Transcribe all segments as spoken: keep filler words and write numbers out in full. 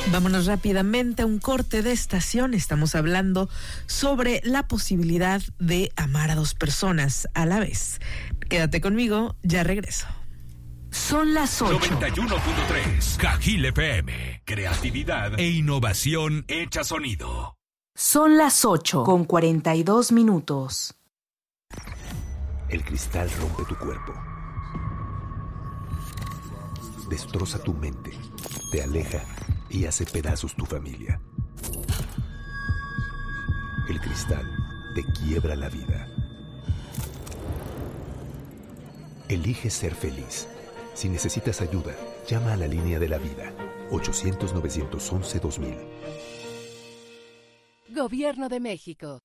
Vámonos rápidamente a un corte de estación. Estamos hablando sobre la posibilidad de amar a dos personas a la vez. Quédate conmigo, ya regreso. Son las ocho. noventa y uno punto tres Cajil F M. Creatividad e innovación hecha sonido. Son las ocho con cuarenta y dos minutos. El cristal rompe tu cuerpo. Destroza tu mente. Te aleja y hace pedazos tu familia. El cristal te quiebra la vida. Elige ser feliz. Si necesitas ayuda, llama a la línea de la vida. ochocientos, novecientos once, dos mil. Gobierno de México.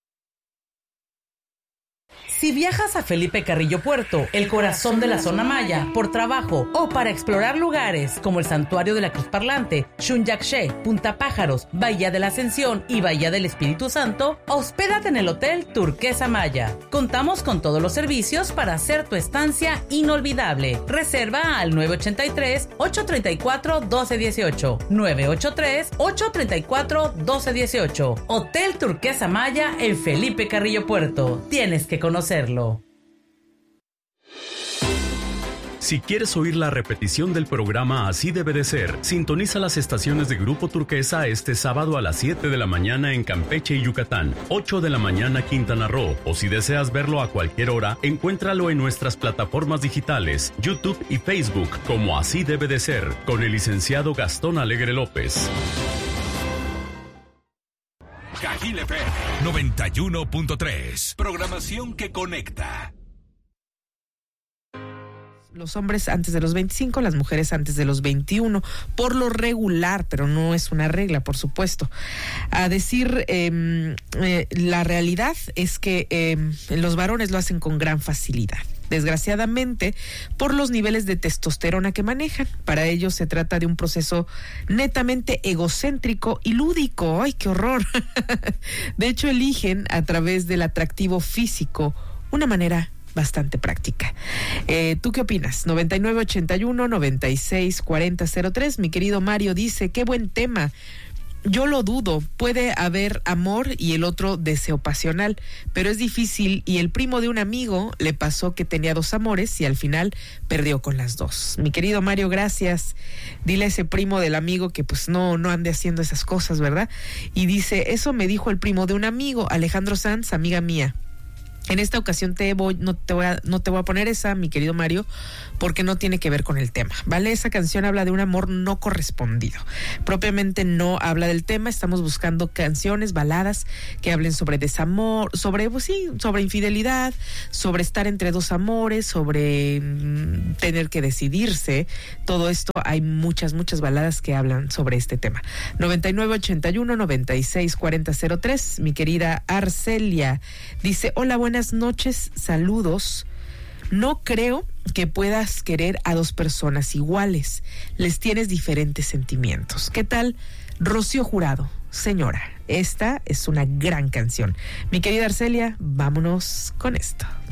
Si viajas a Felipe Carrillo Puerto, el corazón de la zona maya, por trabajo o para explorar lugares como el Santuario de la Cruz Parlante, Xunyaxché, Punta Pájaros, Bahía de la Ascensión y Bahía del Espíritu Santo, hospédate en el Hotel Turquesa Maya. Contamos con todos los servicios para hacer tu estancia inolvidable. Reserva al nueve ocho tres, ocho tres cuatro, uno dos uno ocho, nueve ocho tres, ocho tres cuatro, uno dos uno ocho. Hotel Turquesa Maya en Felipe Carrillo Puerto. Tienes que conocerlo. Si quieres oír la repetición del programa Así Debe de Ser, sintoniza las estaciones de Grupo Turquesa este sábado a las siete de la mañana en Campeche y Yucatán, ocho de la mañana Quintana Roo, o si deseas verlo a cualquier hora, encuéntralo en nuestras plataformas digitales, YouTube y Facebook, como Así Debe de Ser, con el licenciado Gastón Alegre López. Cajil F M noventa y uno punto tres. Programación que conecta. Los hombres antes de los veinticinco, las mujeres antes de los veintiuno, por lo regular, pero no es una regla, por supuesto. A decir, eh, eh, la realidad es que eh, los varones lo hacen con gran facilidad. Desgraciadamente, por los niveles de testosterona que manejan. Para ellos se trata de un proceso netamente egocéntrico y lúdico. ¡Ay, qué horror! De hecho, eligen a través del atractivo físico una manera bastante práctica. Eh, ¿Tú qué opinas? noventa y nueve ochenta y uno, noventa y seis cuarenta cero tres. Mi querido Mario dice, qué buen tema. Yo lo dudo, puede haber amor y el otro deseo pasional, pero es difícil y el primo de un amigo le pasó que tenía dos amores y al final perdió con las dos. Mi querido Mario, gracias. Dile a ese primo del amigo que pues no, no ande haciendo esas cosas, ¿verdad? Y dice, eso me dijo el primo de un amigo, Alejandro Sanz, amiga mía. En esta ocasión te voy, no te voy a, no te voy a poner esa, mi querido Mario, porque no tiene que ver con el tema, ¿vale? Esa canción habla de un amor no correspondido. Propiamente no habla del tema. Estamos buscando canciones, baladas que hablen sobre desamor, sobre, pues sí, sobre infidelidad, sobre estar entre dos amores, sobre mmm, tener que decidirse. Todo esto, hay muchas, muchas baladas que hablan sobre este tema. noventa y nueve ochenta y uno, noventa y seis cuarenta cero tres. Mi querida Arcelia dice, hola, buenas Buenas noches, saludos. No creo que puedas querer a dos personas iguales. Les tienes diferentes sentimientos. ¿Qué tal? Rocío Jurado, señora, esta es una gran canción. Mi querida Arcelia, vámonos con esto.